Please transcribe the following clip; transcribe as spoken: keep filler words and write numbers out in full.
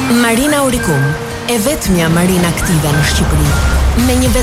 Marina Auricum, e vetmja marina aktive në Shqipëri, me një